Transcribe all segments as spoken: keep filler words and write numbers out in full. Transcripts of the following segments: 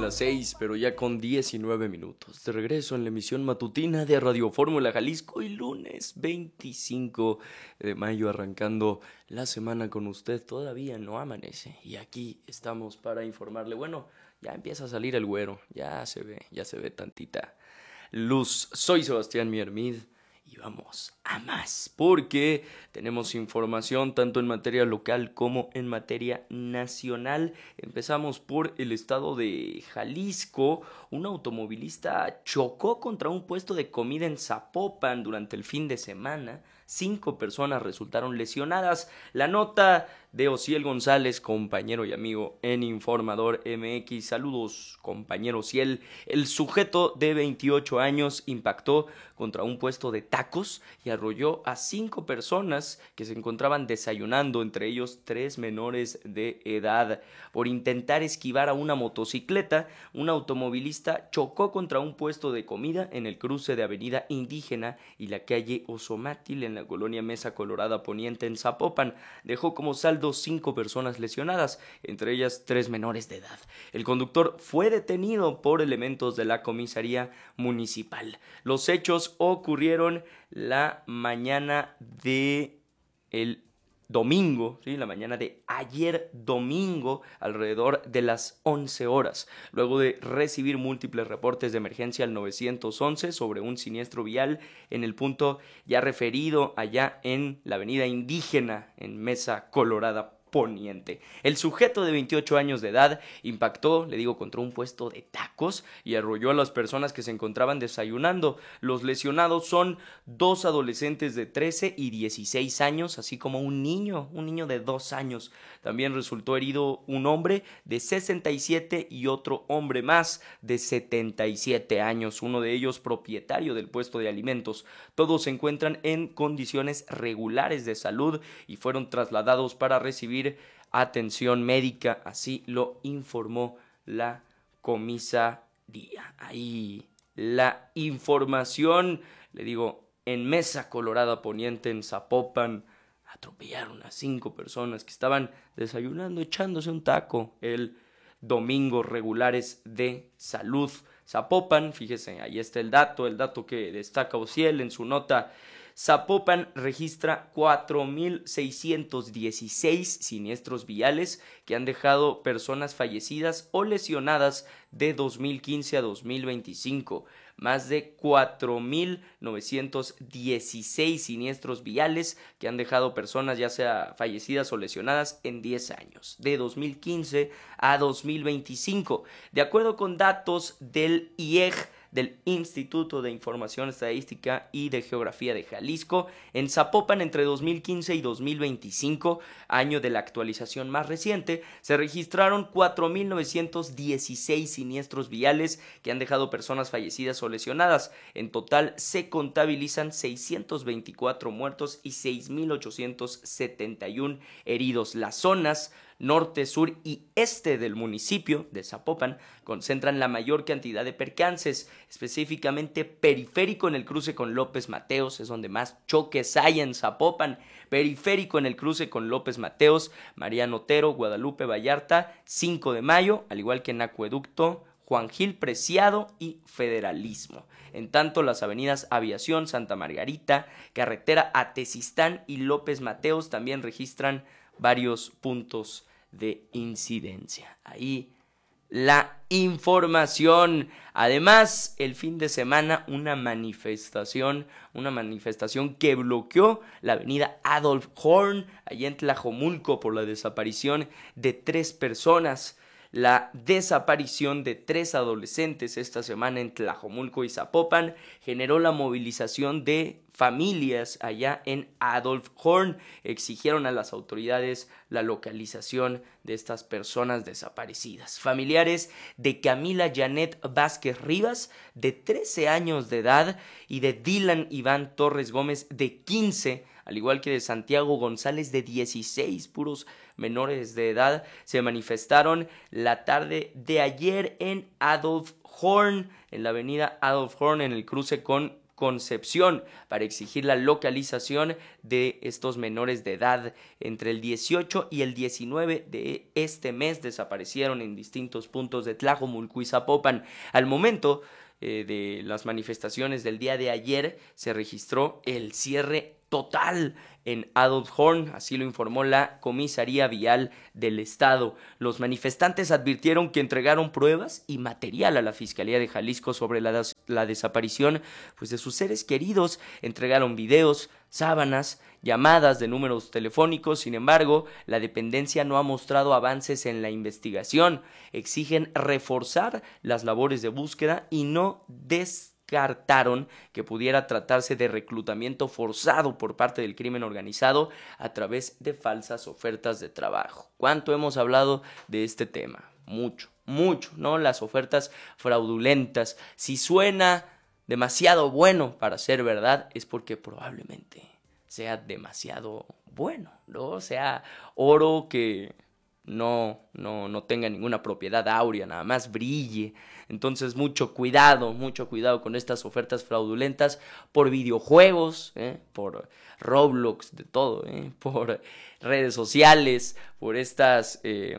las seis, pero ya con diecinueve minutos. De regreso en la emisión matutina de Radio Fórmula Jalisco y lunes veinticinco de mayo arrancando la semana con usted. Todavía no amanece y aquí estamos para informarle. Bueno, ya empieza a salir el güero, ya se ve, ya se ve tantita luz. Soy Sebastián Miermid. Y vamos a más, porque tenemos información tanto en materia local como en materia nacional. Empezamos por el estado de Jalisco. Un automovilista chocó contra un puesto de comida en Zapopan durante el fin de semana. Cinco personas resultaron lesionadas. La nota de Ociel González, compañero y amigo en Informador M X. Saludos, compañero Ociel. El sujeto de veintiocho años impactó contra un puesto de tacos y arrolló a cinco personas que se encontraban desayunando, entre ellos tres menores de edad. Por intentar esquivar a una motocicleta, un automovilista chocó contra un puesto de comida en el cruce de Avenida Indígena y la calle Osomátil en la colonia Mesa Colorada Poniente en Zapopan. Dejó como saldo cinco personas lesionadas, entre ellas tres menores de edad. El conductor fue detenido por elementos de la comisaría municipal. Los hechos ocurrieron la mañana de el domingo, ¿sí? La mañana de ayer domingo, alrededor de las once horas, luego de recibir múltiples reportes de emergencia al nueve once sobre un siniestro vial en el punto ya referido allá en la avenida Indígena en Mesa Colorada Poniente. El sujeto de veintiocho años de edad impactó, le digo, contra un puesto de tacos y arrolló a las personas que se encontraban desayunando. Los lesionados son dos adolescentes de trece y dieciséis años, así como un niño, un niño de dos años. También resultó herido un hombre de sesenta y siete y otro hombre más de setenta y siete años, uno de ellos propietario del puesto de alimentos. Todos se encuentran en condiciones regulares de salud y fueron trasladados para recibir atención médica, así lo informó la comisaría. Ahí la información, le digo, en Mesa Colorada Poniente, en Zapopan, atropellaron a cinco personas que estaban desayunando, echándose un taco el domingo, regulares de salud. Zapopan, fíjese, ahí está el dato, el dato que destaca Ociel en su nota. Zapopan registra cuatro mil seiscientos dieciséis siniestros viales que han dejado personas fallecidas o lesionadas de dos mil quince a dos mil veinticinco. Más de cuatro mil novecientos dieciséis siniestros viales que han dejado personas ya sea fallecidas o lesionadas en diez años, de dos mil quince a dos mil veinticinco. De acuerdo con datos del I E G, del Instituto de Información Estadística y de Geografía de Jalisco, en Zapopan entre dos mil quince y dos mil veinticinco, año de la actualización más reciente, se registraron cuatro mil novecientos dieciséis siniestros viales que han dejado personas fallecidas o lesionadas. En total se contabilizan seiscientos veinticuatro muertos y seis mil ochocientos setenta y uno heridos. Las zonas norte, sur y este del municipio de Zapopan concentran la mayor cantidad de percances, específicamente Periférico en el cruce con López Mateos, es donde más choques hay en Zapopan. Periférico en el cruce con López Mateos, Mariano Otero, Guadalupe Vallarta, cinco de mayo, al igual que en Acueducto, Juan Gil Preciado y Federalismo. En tanto, las avenidas Aviación, Santa Margarita, Carretera Atezistán y López Mateos también registran varios puntos de incidencia. Ahí la información. Además, el fin de semana una manifestación, una manifestación que bloqueó la avenida Adolf Horn, allá en Tlajomulco, por la desaparición de tres personas. La desaparición de tres adolescentes esta semana en Tlajomulco y Zapopan generó la movilización de familias allá en Adolf Horn. Exigieron a las autoridades la localización de estas personas desaparecidas. Familiares de Camila Janet Vázquez Rivas, de trece años de edad, y de Dylan Iván Torres Gómez, de quince, al igual que de Santiago González, de dieciséis, puros menores de edad, se manifestaron la tarde de ayer en Adolf Horn, en la avenida Adolf Horn, en el cruce con Concepción para exigir la localización de estos menores de edad. Entre el dieciocho y el diecinueve de este mes desaparecieron en distintos puntos de Tlajomulco y Zapopan. Al momento eh, de las manifestaciones del día de ayer se registró el cierre total en Adolph Horn, así lo informó la Comisaría Vial del Estado. Los manifestantes advirtieron que entregaron pruebas y material a la Fiscalía de Jalisco sobre la, des la desaparición pues, de sus seres queridos. Entregaron videos, sábanas, llamadas de números telefónicos. Sin embargo, la dependencia no ha mostrado avances en la investigación. Exigen reforzar las labores de búsqueda y no des descartaron que pudiera tratarse de reclutamiento forzado por parte del crimen organizado a través de falsas ofertas de trabajo. ¿Cuánto hemos hablado de este tema? Mucho, mucho, ¿no? Las ofertas fraudulentas. Si suena demasiado bueno para ser verdad, es porque probablemente sea demasiado bueno, ¿no? Sea oro que no, no, no tenga ninguna propiedad áurea, nada más brille. Entonces mucho cuidado, mucho cuidado con estas ofertas fraudulentas por videojuegos, ¿eh? por Roblox, de todo, ¿eh? por redes sociales, por estas eh,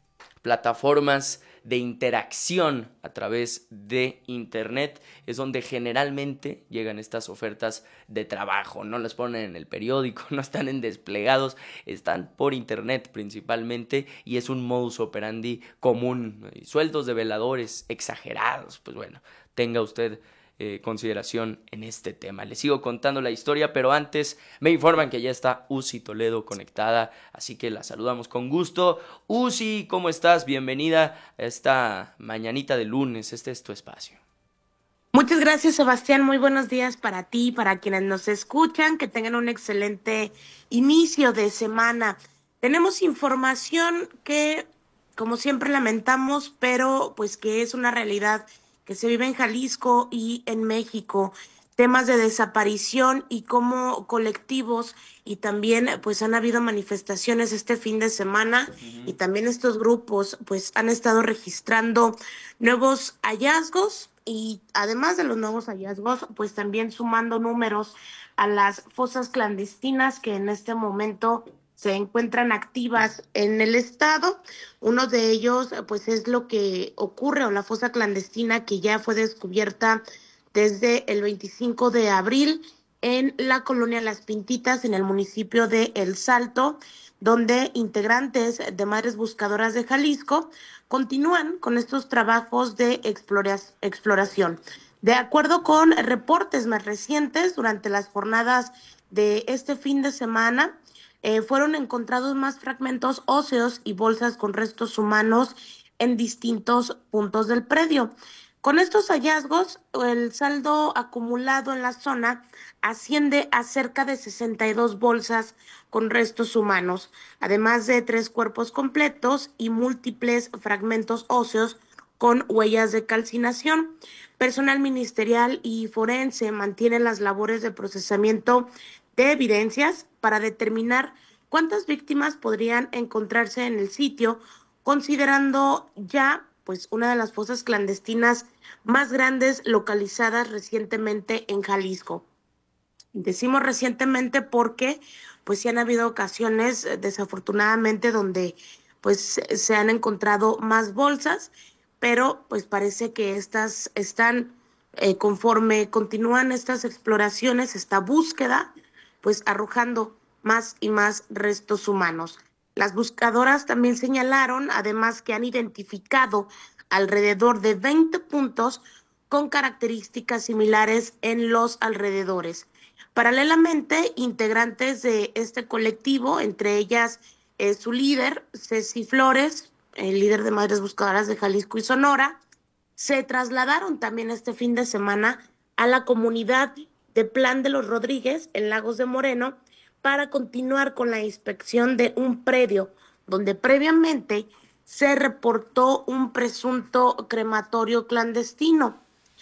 plataformas de interacción a través de internet. Es donde generalmente llegan estas ofertas de trabajo. No las ponen en el periódico, no están en desplegados, están por internet principalmente, y es un modus operandi común. Sueldos de veladores exagerados. Pues bueno, tenga usted Eh, consideración en este tema. Les sigo contando la historia, pero antes me informan que ya está Uzi Toledo conectada, así que la saludamos con gusto. Uzi, ¿cómo estás? Bienvenida a esta mañanita de lunes. Este es tu espacio. Muchas gracias, Sebastián. Muy buenos días para ti, para quienes nos escuchan. Que tengan un excelente inicio de semana. Tenemos información que, como siempre, lamentamos, pero pues que es una realidad que se vive en Jalisco y en México. Temas de desaparición y cómo colectivos y también pues han habido manifestaciones este fin de semana y Uh-huh. también estos grupos pues han estado registrando nuevos hallazgos y además de los nuevos hallazgos, pues también sumando números a las fosas clandestinas que en este momento se encuentran activas en el estado. Uno de ellos, pues es lo que ocurre, o la fosa clandestina que ya fue descubierta desde el veinticinco de abril en la colonia Las Pintitas, en el municipio de El Salto, donde integrantes de Madres Buscadoras de Jalisco continúan con estos trabajos de exploración. De acuerdo con reportes más recientes, durante las jornadas de este fin de semana, eh, fueron encontrados más fragmentos óseos y bolsas con restos humanos en distintos puntos del predio. Con estos hallazgos, el saldo acumulado en la zona asciende a cerca de sesenta y dos bolsas con restos humanos, además de tres cuerpos completos y múltiples fragmentos óseos con huellas de calcinación. Personal ministerial y forense mantienen las labores de procesamiento de evidencias para determinar cuántas víctimas podrían encontrarse en el sitio, considerando ya pues una de las fosas clandestinas más grandes localizadas recientemente en Jalisco. Decimos recientemente porque pues sí han habido ocasiones eh, desafortunadamente donde pues se han encontrado más bolsas, pero pues parece que estas están eh, conforme continúan estas exploraciones, esta búsqueda, pues arrojando más y más restos humanos. Las buscadoras también señalaron, además, que han identificado alrededor de veinte puntos con características similares en los alrededores. Paralelamente, integrantes de este colectivo, entre ellas eh, su líder, Ceci Flores, el líder de Madres Buscadoras de Jalisco y Sonora, se trasladaron también este fin de semana a la comunidad de Plan de los Rodríguez, en Lagos de Moreno, para continuar con la inspección de un predio donde previamente se reportó un presunto crematorio clandestino,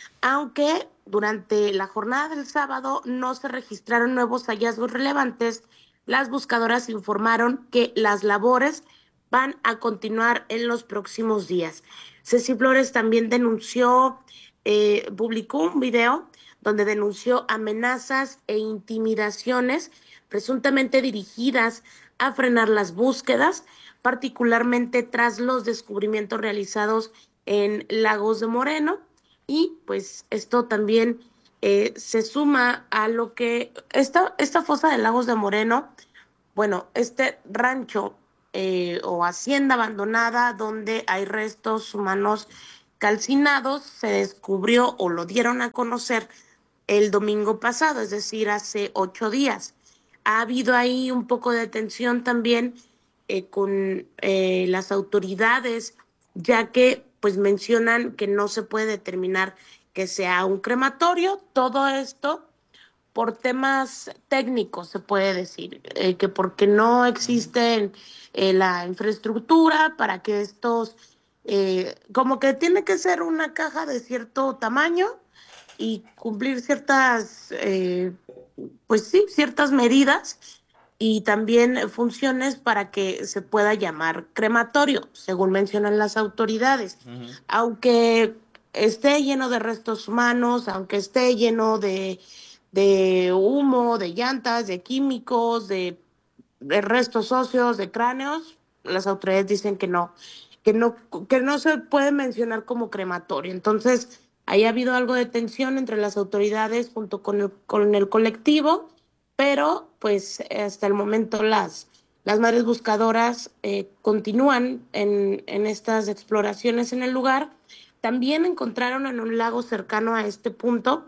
aunque durante la jornada del sábado no se registraron nuevos hallazgos relevantes. Las buscadoras informaron que las labores van a continuar en los próximos días. Ceci Flores también denunció, eh, publicó un video donde denunció amenazas e intimidaciones presuntamente dirigidas a frenar las búsquedas, particularmente tras los descubrimientos realizados en Lagos de Moreno. Y pues esto también eh, se suma a lo que esta, esta fosa de Lagos de Moreno, bueno, este rancho eh, o hacienda abandonada donde hay restos humanos calcinados se descubrió o lo dieron a conocer el domingo pasado, es decir, hace ocho días. Ha habido ahí un poco de tensión también eh, con eh, las autoridades, ya que pues mencionan que no se puede determinar que sea un crematorio. Todo esto por temas técnicos, se puede decir, eh, que porque no existe eh, la infraestructura para que estos, eh, como que tiene que ser una caja de cierto tamaño y cumplir ciertas, eh, pues sí, ciertas medidas y también funciones para que se pueda llamar crematorio, según mencionan las autoridades. Uh-huh. Aunque esté lleno de restos humanos, aunque esté lleno de, de humo, de llantas, de químicos, de, de restos óseos, de cráneos, las autoridades dicen que no, que no, que no se puede mencionar como crematorio. Entonces, ahí ha habido algo de tensión entre las autoridades junto con el, con el colectivo, pero pues hasta el momento las, las madres buscadoras eh, continúan en, en estas exploraciones en el lugar. También encontraron en un lago cercano a este punto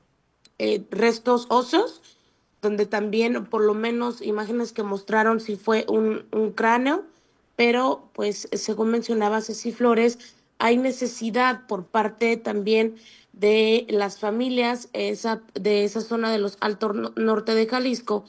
eh, restos óseos, donde también por lo menos imágenes que mostraron si fue un, un cráneo, pero pues según mencionaba Ceci Flores, hay necesidad por parte también de las familias esa, de esa zona de los Altos Norte de Jalisco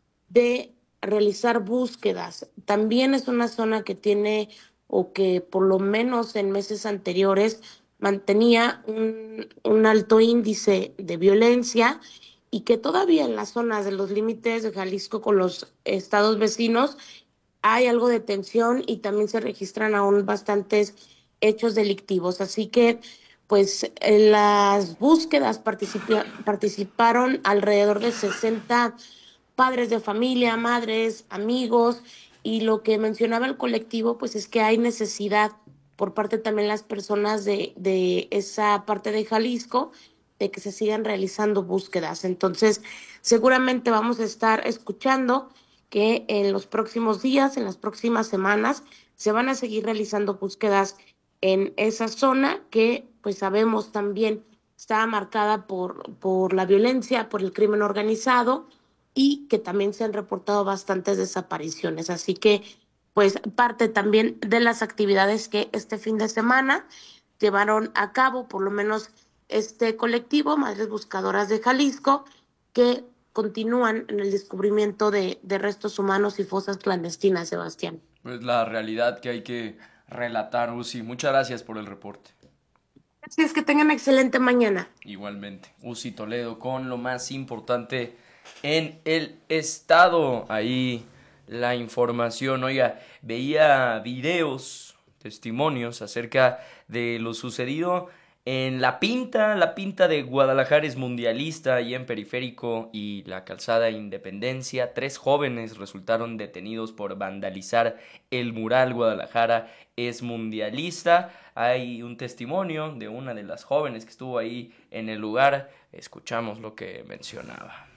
de realizar búsquedas. También es una zona que tiene o que por lo menos en meses anteriores mantenía un, un alto índice de violencia y que todavía en las zonas de los límites de Jalisco con los estados vecinos hay algo de tensión y también se registran aún bastantes hechos delictivos. Así que, pues, en las búsquedas participa participaron alrededor de sesenta padres de familia, madres, amigos, y lo que mencionaba el colectivo, pues es que hay necesidad por parte también de las personas de, de esa parte de Jalisco de que se sigan realizando búsquedas. Entonces, seguramente vamos a estar escuchando que en los próximos días, en las próximas semanas, se van a seguir realizando búsquedas en esa zona que, pues sabemos también, está marcada por, por la violencia, por el crimen organizado y que también se han reportado bastantes desapariciones. Así que, pues, parte también de las actividades que este fin de semana llevaron a cabo, por lo menos este colectivo, Madres Buscadoras de Jalisco, que continúan en el descubrimiento de, de restos humanos y fosas clandestinas, Sebastián. Pues la realidad que hay que relatar, Uzi. Muchas gracias por el reporte. Así es, que tengan excelente mañana. Igualmente, Uzi Toledo con lo más importante en el estado. Ahí la información. Oiga, veía videos, testimonios acerca de lo sucedido en La Pinta. La Pinta de Guadalajara es mundialista, ahí en Periférico y la Calzada Independencia. Tres jóvenes resultaron detenidos por vandalizar el mural Guadalajara es mundialista. Hay un testimonio de una de las jóvenes que estuvo ahí en el lugar. Escuchamos lo que mencionaba.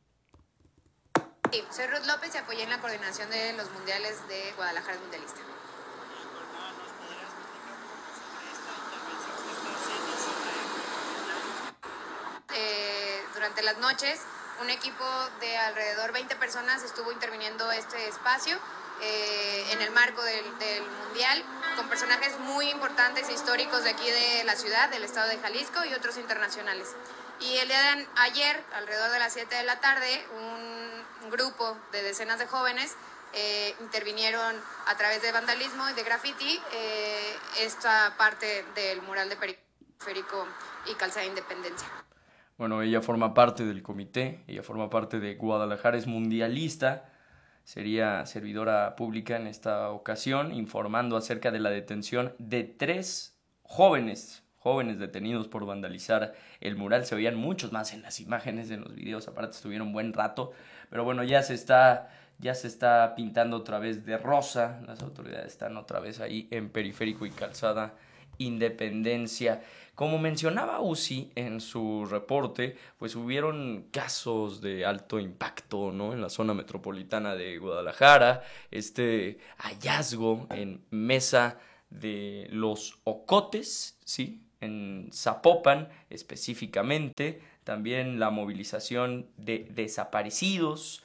Sí, soy Ruth López y apoyé en la coordinación de los mundiales de Guadalajara mundialista. Eh, durante las noches, un equipo de alrededor de veinte personas estuvo interviniendo este espacio eh, en el marco del, del mundial, con personajes muy importantes e históricos de aquí de la ciudad, del estado de Jalisco y otros internacionales. Y el día de ayer, alrededor de las siete de la tarde, un, un grupo de decenas de jóvenes eh, intervinieron a través de vandalismo y de graffiti eh, esta parte del mural de Periférico y Calzada Independencia. Bueno, ella forma parte del comité, ella forma parte de Guadalajara es mundialista, sería servidora pública en esta ocasión, informando acerca de la detención de tres jóvenes, jóvenes detenidos por vandalizar el mural. Se veían muchos más en las imágenes, en los videos, aparte estuvieron un buen rato, pero bueno, ya se está, ya se está pintando otra vez de rosa. Las autoridades están otra vez ahí en Periférico y Calzada Independencia. Como mencionaba Uzi en su reporte, pues hubieron casos de alto impacto, ¿no?, en la zona metropolitana de Guadalajara. Este hallazgo en Mesa de los Ocotes, ¿sí?, en Zapopan específicamente. También la movilización de desaparecidos,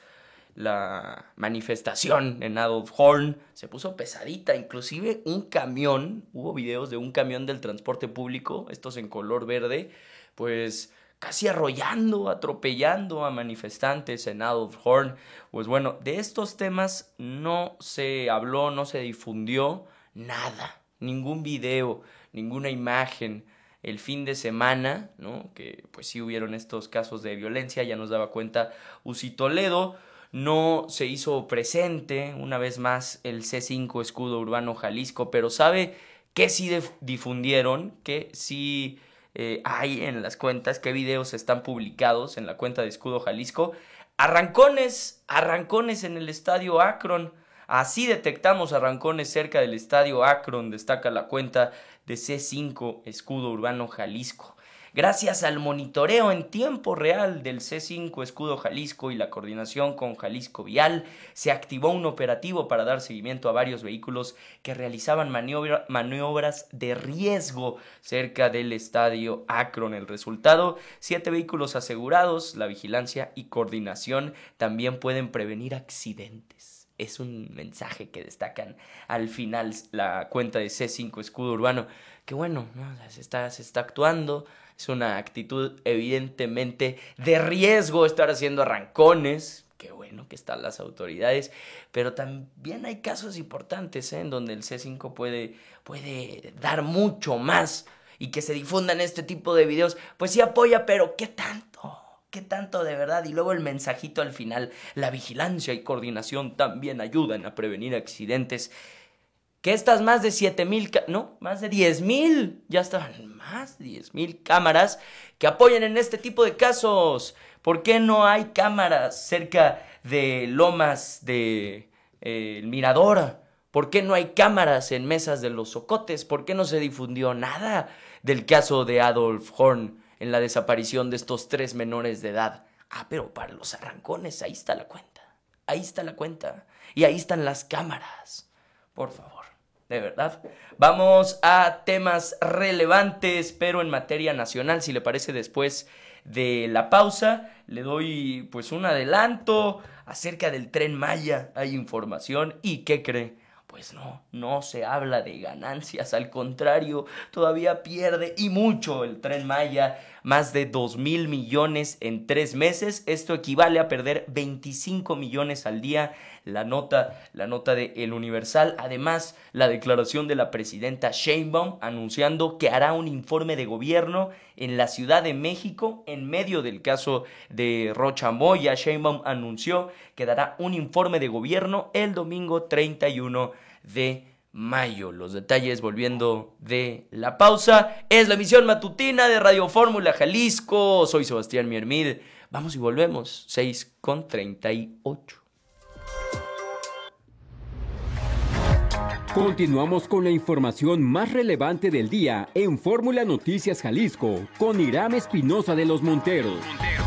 la manifestación en Adolf Horn se puso pesadita. Inclusive un camión, hubo videos de un camión del transporte público, estos en color verde, pues casi arrollando, atropellando a manifestantes en Adolf Horn. Pues bueno, de estos temas no se habló, no se difundió nada, ningún video, ninguna imagen. El fin de semana, ¿no?, que pues sí hubieron estos casos de violencia, ya nos daba cuenta Uzi Toledo. No se hizo presente una vez más el C cinco Escudo Urbano Jalisco, pero ¿sabe qué sí difundieron? ¿Qué sí eh, hay en las cuentas? ¿Qué videos están publicados en la cuenta de Escudo Jalisco? Arrancones, arrancones en el Estadio Akron. Así detectamos arrancones cerca del Estadio Akron, destaca la cuenta de C cinco Escudo Urbano Jalisco. Gracias al monitoreo en tiempo real del C cinco Escudo Jalisco y la coordinación con Jalisco Vial, se activó un operativo para dar seguimiento a varios vehículos que realizaban maniobra, maniobras de riesgo cerca del Estadio Akron. El resultado, siete vehículos asegurados. La vigilancia y coordinación también pueden prevenir accidentes. Es un mensaje que destacan al final la cuenta de C cinco Escudo Urbano. Que bueno, ¿no?, se está, se está actuando. Es una actitud evidentemente de riesgo estar haciendo arrancones. Qué bueno que están las autoridades. Pero también hay casos importantes, ¿eh?, en donde el C cinco puede, puede dar mucho más. Y que se difundan este tipo de videos, pues sí apoya, pero ¿qué tanto? ¿Qué tanto de verdad? Y luego el mensajito al final. La vigilancia y coordinación también ayudan a prevenir accidentes. Que estas más de siete mil, no, más de diez mil, ya estaban más de diez mil cámaras que apoyan en este tipo de casos. ¿Por qué no hay cámaras cerca de Lomas de eh, el Mirador? ¿Por qué no hay cámaras en Mesas de los Ocotes? ¿Por qué no se difundió nada del caso de Adolf Horn en la desaparición de estos tres menores de edad? Ah, pero para los arrancones, ahí está la cuenta. Ahí está la cuenta. Y ahí están las cámaras. Por favor. De verdad. Vamos a temas relevantes, pero en materia nacional. Si le parece, después de la pausa, le doy pues un adelanto acerca del Tren Maya. Hay información. ¿Y qué cree? Pues no, no se habla de ganancias. Al contrario, todavía pierde y mucho el Tren Maya. Más de dos mil millones en tres meses. Esto equivale a perder veinticinco millones al día. La nota, la nota de El Universal. Además, la declaración de la presidenta Sheinbaum anunciando que hará un informe de gobierno en la Ciudad de México en medio del caso de Rocha Moya. Sheinbaum anunció que dará un informe de gobierno el domingo treinta y uno de mayo. Los detalles volviendo de la pausa. Es la emisión matutina de Radio Fórmula Jalisco. Soy Sebastián Miermid. Vamos y volvemos. seis con treinta y ocho. Continuamos con la información más relevante del día en Fórmula Noticias Jalisco con Iram Espinosa de los Monteros.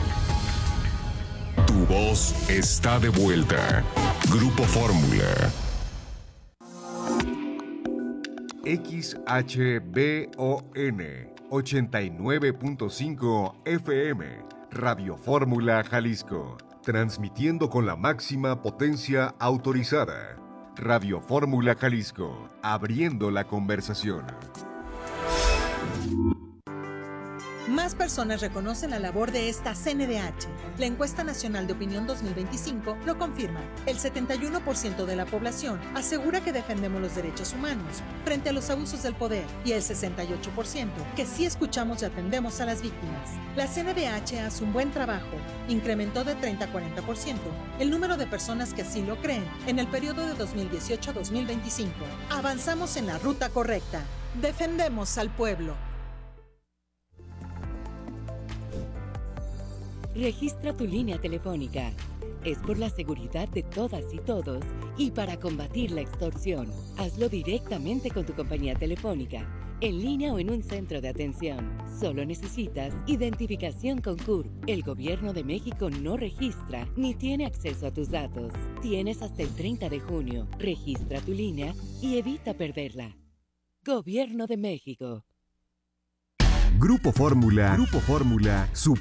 Tu voz está de vuelta. Grupo Fórmula. X H B O N ochenta y nueve punto cinco F M, Radio Fórmula Jalisco, transmitiendo con la máxima potencia autorizada. Radio Fórmula Jalisco, abriendo la conversación. Más personas reconocen la labor de esta C N D H. La Encuesta Nacional de Opinión dos mil veinticinco lo confirma. El setenta y uno por ciento de la población asegura que defendemos los derechos humanos frente a los abusos del poder y el sesenta y ocho por ciento que sí escuchamos y atendemos a las víctimas. La C N D H hace un buen trabajo. Incrementó de treinta a cuarenta por ciento el número de personas que así lo creen en el periodo de dos mil dieciocho a dos mil veinticinco. Avanzamos en la ruta correcta. Defendemos al pueblo. Registra tu línea telefónica. Es por la seguridad de todas y todos y para combatir la extorsión. Hazlo directamente con tu compañía telefónica, en línea o en un centro de atención. Solo necesitas identificación con C U R P. El Gobierno de México no registra ni tiene acceso a tus datos. Tienes hasta el treinta de junio. Registra tu línea y evita perderla. Gobierno de México. Grupo Fórmula, Grupo Fórmula, su